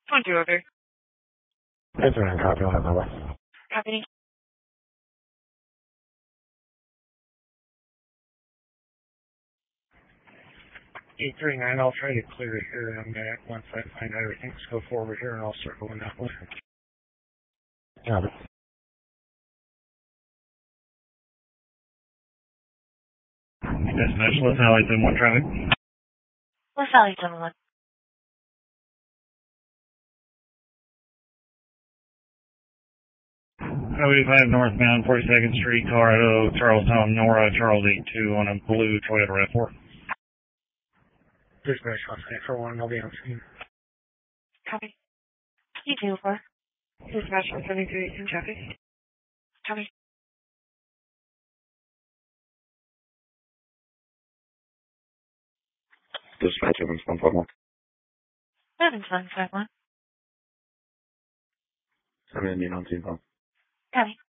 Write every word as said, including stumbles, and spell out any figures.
twenty-two over. It's around copy on that number. Copy. eight three nine, I'll try to clear it here in a minute once I find out everything. Let's go forward here and I'll circle in that way. Copy. Dispatch, let's highlight them one traffic. Let's highlight them one. Highway five northbound, forty-second Street, Colorado, Charlestown, Nora, Charles eight two on a blue Toyota RAV four. Dispatch, I'll say for one, I'll be on scene. Copy. You two four. Dispatch, one seventy-three in traffic. Copy. Dispatch, Evans one five one. Evans one five one. Send me an email to you. Copy.